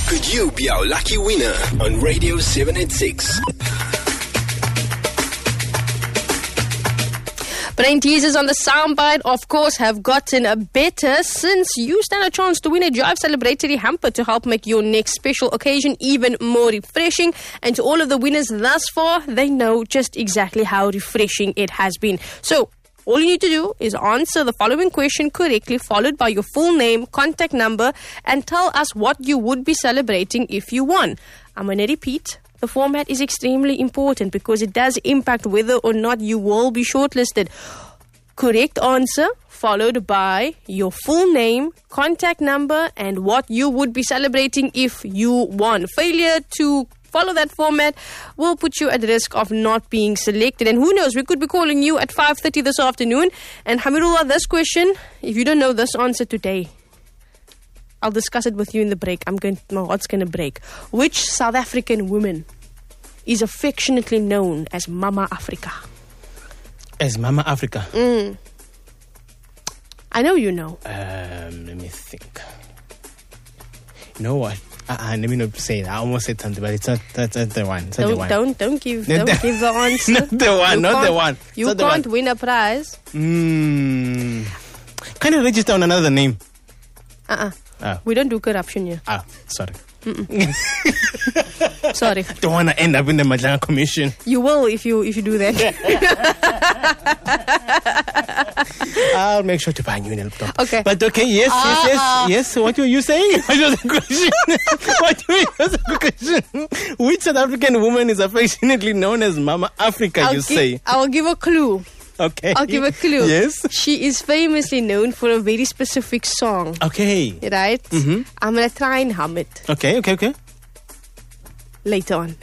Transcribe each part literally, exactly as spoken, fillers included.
Could you be our lucky winner on Radio seven eighty-six? Brain teasers on the soundbite, of course, have gotten better since you stand a chance to win a Jive celebratory hamper to help make your next special occasion even more refreshing. And to all of the winners thus far, they know just exactly how refreshing it has been. So, all you need to do is answer the following question correctly, followed by your full name, contact number, and tell us what you would be celebrating if you won. I'm going to repeat. The format is extremely important because it does impact whether or not you will be shortlisted. Correct answer followed by your full name, contact number, and what you would be celebrating if you won. Failure to follow that format will put you at risk of not being selected. And who knows, we could be calling you at five thirty this afternoon. And Hamirullah, this question, if you don't know this answer today, I'll discuss it with you in the break. I'm going, my heart's going to break. Which South African woman is affectionately known as Mama Africa? As Mama Africa? Mm. I know you know. Um, let me think. You know what? Uh, let me not say it. I almost said something, but it's not, that's not the one. It's not don't, the one. Don't, don't give, don't give the answer. Not the one, you not the one. You not can't one. win a prize. Mm. Can you register on another name? Uh-uh. Oh. We don't do corruption here. Ah, sorry. Sorry. Don't want to end up in the Madlanga Commission. You will if you if you do that. I'll make sure to buy you a laptop. Okay. But okay, yes, Ah. yes, yes, yes. What were you saying? What was the question? What was the question? Which South African woman is affectionately known as Mama Africa, I'll you gi- say? I'll give a clue. Okay. I'll give a clue. Yes. She is famously known for a very specific song. Okay. Right? Mm-hmm. I'm going to try and hum it Okay, okay, okay. later on.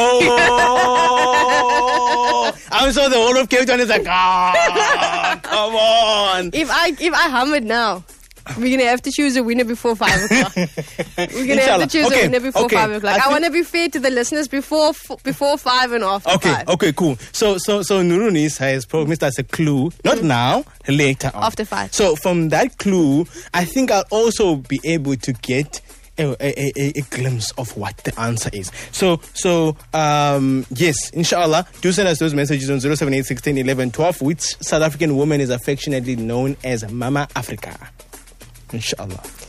Oh! I'm so the whole of Cape Town is like, ah, come on. If I if I hum it now, we're going to have to choose a winner before five o'clock. We're going to have to choose Okay, a winner before okay. five o'clock. I I, think- want to be fair to the listeners before f- before five and after Okay, five. okay, cool. So, so, so Nurunis has promised us a clue. Not now, later on. After five. So, from that clue, I think I'll also be able to get a, a, a, a glimpse of what the answer is. So, so um, yes, inshallah, do send us those messages on zero seven eight sixteen eleven twelve. Which South African woman is affectionately known as Mama Africa? Inshallah.